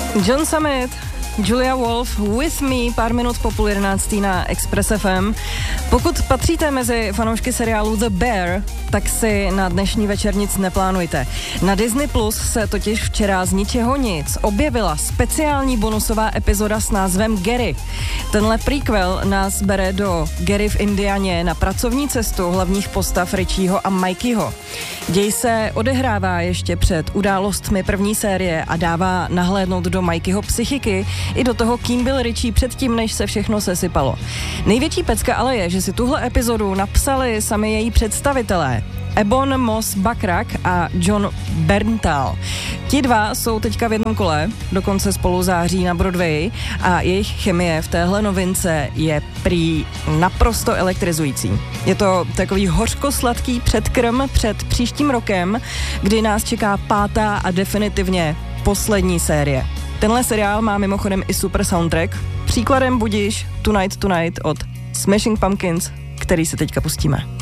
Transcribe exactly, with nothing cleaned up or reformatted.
John Summit, Julia Wolf, With Me, pár minut po půl jedenáctý na Express F M. Pokud patříte mezi fanoušky seriálu The Bear, tak si na dnešní večer nic neplánujte. Na Disney Plus se totiž včera z ničeho nic objevila speciální bonusová epizoda s názvem Gary. Tenhle prequel nás bere do Gary v Indianě na pracovní cestu hlavních postav Richieho a Mikeyho. Děj se odehrává ještě před událostmi první série a dává nahlédnout do Mikeyho psychiky i do toho, kým byl Richie předtím, než se všechno sesypalo. Největší pecka ale je, že si tuhle epizodu napsali sami její představitelé. Ebon Moss-Backrack a John Berntal. Ti dva jsou teďka v jednom kole, dokonce spolu září na Broadway a jejich chemie v téhle novince je prý naprosto elektrizující. Je to takový hořkosladký předkrm před příštím rokem, kdy nás čeká pátá a definitivně poslední série. Tenhle seriál má mimochodem i super soundtrack. Příkladem budiš Tonight Tonight od Smashing Pumpkins, který se teďka pustíme.